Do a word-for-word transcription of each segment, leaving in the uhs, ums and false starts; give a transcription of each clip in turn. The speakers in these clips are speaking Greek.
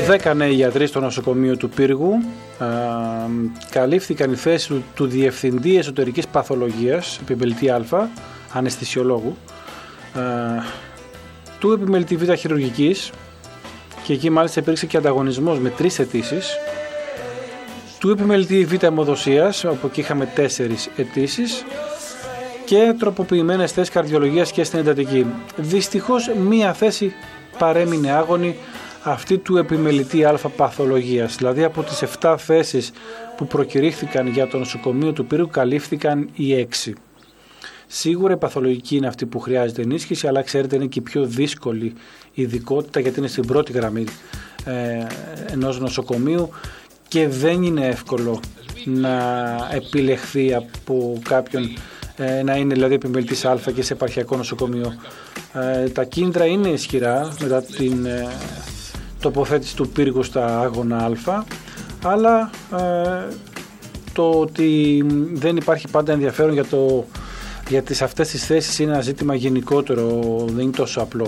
δέκα νέοι γιατροί στο νοσοκομείο του Πύργου. Α, καλύφθηκαν οι θέσεις του, του Διευθυντή Εσωτερικής Παθολογίας, επιμελητή Α, αναισθησιολόγου, α, του επιμελητή Β χειρουργικής, και εκεί μάλιστα υπήρξε και ανταγωνισμός με τρεις αιτήσεις, του επιμελητή Β αιμοδοσίας, όπου εκεί είχαμε τέσσερις αιτήσεις, και τροποποιημένες θέσεις καρδιολογίας και στην εντατική. Δυστυχώς μία θέση παρέμεινε άγωνη, αυτή του επιμελητή Α παθολογίας. Δηλαδή από τις επτά θέσεις που προκηρύχθηκαν για το νοσοκομείο του Πύργου καλύφθηκαν οι έξι. Σίγουρα η παθολογική είναι αυτή που χρειάζεται ενίσχυση, αλλά ξέρετε είναι και η πιο δύσκολη ειδικότητα, γιατί είναι στην πρώτη γραμμή ε, ενός νοσοκομείου και δεν είναι εύκολο να επιλεχθεί από κάποιον ε, να είναι δηλαδή επιμελητής Α και σε επαρχιακό νοσοκομείο. Ε, τα κίνητρα είναι ισχυρά μετά την ε, τοποθέτηση του Πύργου στα άγωνα Α, αλλά ε, το ότι δεν υπάρχει πάντα ενδιαφέρον για, το, για τις, αυτές τις θέσεις είναι ένα ζήτημα γενικότερο, δεν είναι τόσο απλό.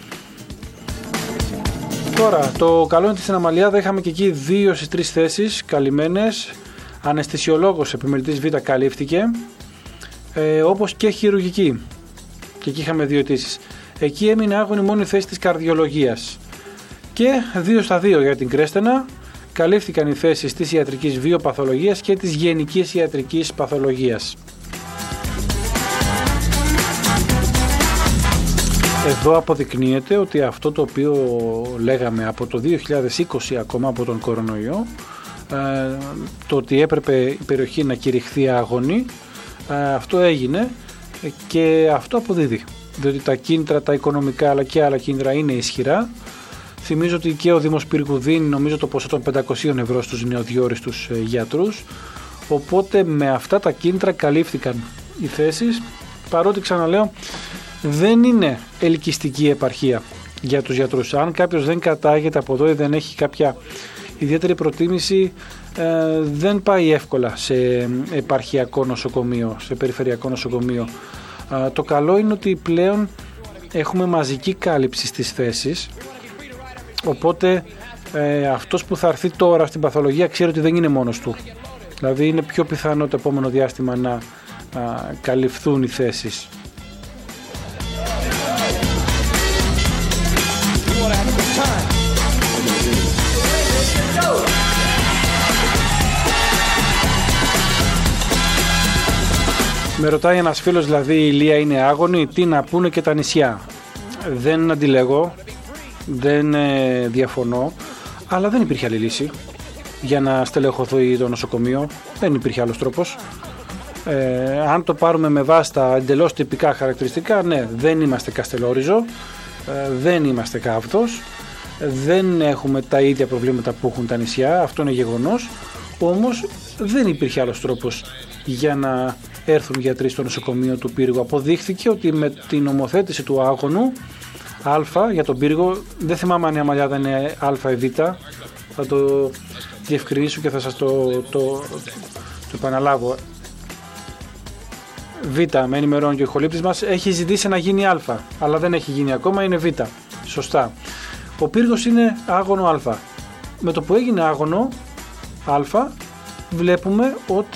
Τώρα, το καλό είναι ότι στην Αμαλιάδα είχαμε και εκεί δύο στις τρεις θέσεις καλυμμένες. Αναισθησιολόγος επιμελητής Β καλύφθηκε, ε, όπως και χειρουργική, και εκεί είχαμε δύο αιτήσεις. Εκεί έμεινε άγωνη μόνο η θέση της καρδιολογίας. Και δύο στα δύο για την Κρέστενα καλύφθηκαν οι θέσεις της ιατρικής βιοπαθολογίας και της γενικής ιατρικής παθολογίας. Εδώ αποδεικνύεται ότι αυτό το οποίο λέγαμε από το δύο χιλιάδες είκοσι ακόμα από τον κορονοϊό, το ότι έπρεπε η περιοχή να κηρυχθεί άγωνη, αυτό έγινε και αυτό αποδίδει, διότι τα κίνητρα, τα οικονομικά αλλά και άλλα κίνητρα είναι ισχυρά. Θυμίζω ότι και ο Δήμος Πύργου δίνει νομίζω το ποσό των πεντακόσια ευρώ στους νεοδιόριστους γιατρούς, οπότε με αυτά τα κίνητρα καλύφθηκαν οι θέσεις, παρότι ξαναλέω δεν είναι ελκυστική επαρχία για τους γιατρούς. Αν κάποιος δεν κατάγεται από εδώ ή δεν έχει κάποια ιδιαίτερη προτίμηση, ε, δεν πάει εύκολα σε επαρχιακό νοσοκομείο, σε περιφερειακό νοσοκομείο. Ε, το καλό είναι ότι πλέον έχουμε μαζική κάλυψη στις θέσεις, οπότε ε, αυτός που θα έρθει τώρα στην παθολογία ξέρει ότι δεν είναι μόνος του. Δηλαδή είναι πιο πιθανό το επόμενο διάστημα να α, καλυφθούν οι θέσεις. Με ρωτάει ένας φίλος, δηλαδή η Ηλία είναι άγωνη, τι να πούνε και τα νησιά. Δεν αντιλέγω, δεν ε, διαφωνώ, αλλά δεν υπήρχε άλλη λύση για να στελεχωθεί το νοσοκομείο, δεν υπήρχε άλλος τρόπος. Ε, αν το πάρουμε με βάση τα εντελώς τυπικά χαρακτηριστικά, ναι, δεν είμαστε Καστελόριζο, ε, δεν είμαστε Καύτος, δεν έχουμε τα ίδια προβλήματα που έχουν τα νησιά, αυτό είναι γεγονός, όμως δεν υπήρχε άλλος τρόπος για να έρθουν γιατροί στο νοσοκομείο του Πύργου. Αποδείχθηκε ότι με την νομοθέτηση του άγωνου Α για τον Πύργο, δεν θυμάμαι αν η Αμαλιάδα είναι Α ή Β, θα το διευκρινίσω και θα σας το, το, το, το επαναλάβω. Β, με ενημερώνει και ο ηχολήπτης μας, έχει ζητήσει να γίνει Α, αλλά δεν έχει γίνει ακόμα, είναι Β. Σωστά. Ο Πύργος είναι άγωνο Α. Με το που έγινε άγωνο Α, βλέπουμε ότι